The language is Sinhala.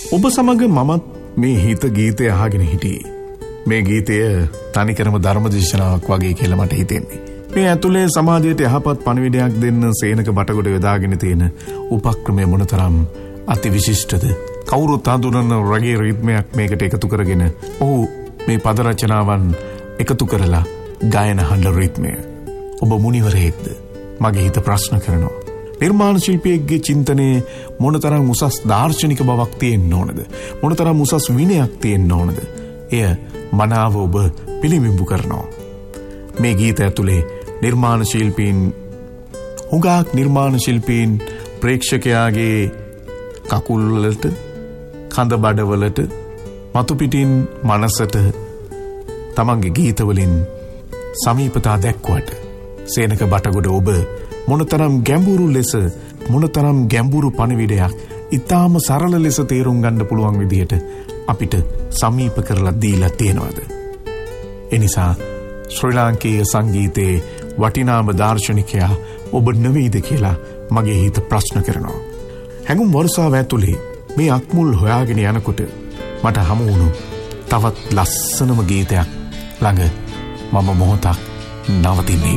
ඔබ සමග මමත් මේ හිත ගීතය අහගෙන හිටියේ. මේ ගීතය තනිකරම ධර්මදේශනාවක් වගේ කියලා මට හිතෙන්නේ. මේ ඇතුලේ සමාජයට යහපත් පණිවිඩයක් දෙන්න සේනක බටගොඩ යොදාගෙන තියෙන උපක්‍රමය මොනතරම් අතිවිශිෂ්ටද. කවුරුත් හඳුනන රගේ රිද්මයක් මේකට එකතු කරගෙන ඔහු මේ පද රචනාවන් එකතු කරලා ගායන හඬ රිද්මය. ඔබ මුනිවරයෙක්ද? මගේ හිත ප්‍රශ්න කරනවා. නිර්මාණ ශිල්පියෙක්ගේ චින්තනයේ මොනතරම් උසස් දාර්ශනික බවක් තියෙන්න ඕනද? මොනතරම් උසස් විනයක් තියෙන්න ඕනද? එය මනාව ඔබ පිළිඹු කරනවා. මේ ගීත ඇතුලේ නිර්මාණ ශිල්පීන් ප්‍රේක්ෂකයාගේ කකුල් වලට, කඳ බඩවලට, මතු පිටින් මනසට තමන්ගේ ගීත වලින් සමීපතා දැක්වුවට සේනක බටගොඩ ඔබ මොනතරම් ගැඹුරු පණිවිඩයක් ඊටාම සරල ලෙස තේරුම් ගන්න පුළුවන් විදිහට අපිට සමීප කරලා දීලා තියෙනවද? එනිසා ශ්‍රී ලාංකේය සංගීතයේ වටිනාම දාර්ශනිකයා ඔබ නෙවෙයිද කියලා මගේ හිත ප්‍රශ්න කරනවා. හැඟුම් වර්ෂාව ඇතුලේ මේ අක්මුල් හොයාගෙන යනකොට මට හමු වුණු තවත් ලස්සනම ගීතයක් ළඟ මම මොහොතක් නවතින්නේ.